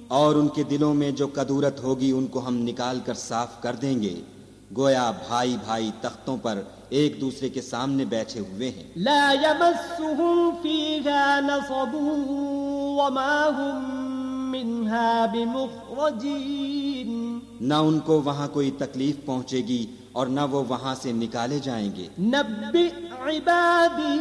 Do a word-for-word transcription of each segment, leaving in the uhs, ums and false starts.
اور ان کے دلوں میں جو کدورت ہوگی ان کو ہم نکال کر صاف کر دیں گے، گویا بھائی بھائی تختوں پر ایک دوسرے کے سامنے بیٹھے ہوئے ہیں۔ لا يمسهم فيها نصب وما هم منها بمخرجين، نہ ان کو وہاں کوئی تکلیف پہنچے گی اور نہ وہ وہاں سے نکالے جائیں گے۔ نبئ عبادی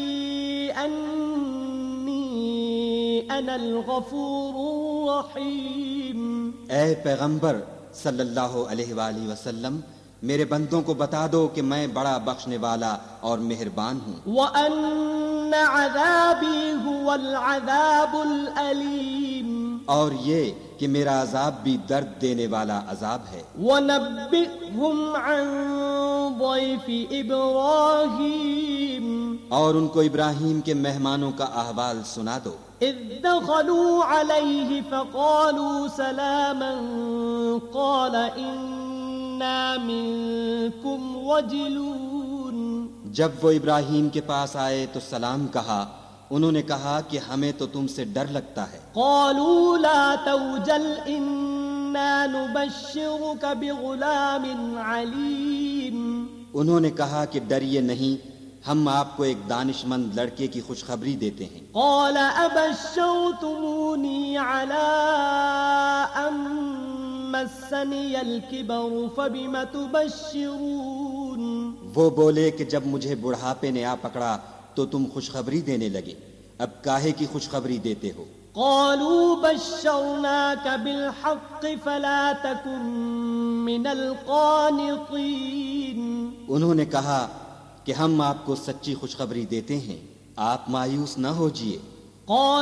انی انا الغفور الرحیم، اے پیغمبر صلی اللہ علیہ وآلہ وسلم، میرے بندوں کو بتا دو کہ میں بڑا بخشنے والا اور مہربان ہوں، وَأَنَّ عَذَابِي هُوَ الْعَذَابُ الْأَلِيمُ، اور یہ کہ میرا عذاب بھی درد دینے والا عذاب ہے۔ وَنَبِّئْهُمْ عَنْ ضَيْفِ إِبْرَاهِيمَ، اور ان کو ابراہیم کے مہمانوں کا احوال سنا دو۔ إِذْ دَخَلُوا عَلَيْهِ فَقَالُوا سَلَامًا قَالَ إِنَّا مِنْكُمْ وَجِلُونَ، جب وہ ابراہیم کے پاس آئے تو سلام کہا، انہوں نے کہا کہ ہمیں تو تم سے ڈر لگتا ہے۔ قالوا لا توجل إنا نبشرك بغلام عليم، انہوں نے کہا کہ ڈریے نہیں، ہم آپ کو ایک دانش مند لڑکے کی خوشخبری دیتے ہیں۔ قال أبشرتموني على أن مسني الكبر فبم تبشرون، وہ بولے کہ جب مجھے بڑھاپے نے آ پکڑا تو تم خوشخبری دینے لگے، اب کاہے کی خوشخبری دیتے ہو؟ قالوا بشرناك بالحق فلا تكن من القانطين، انہوں نے کہا کہ ہم آپ کو سچی خوشخبری دیتے ہیں، آپ مایوس نہ ہوجیے۔ قال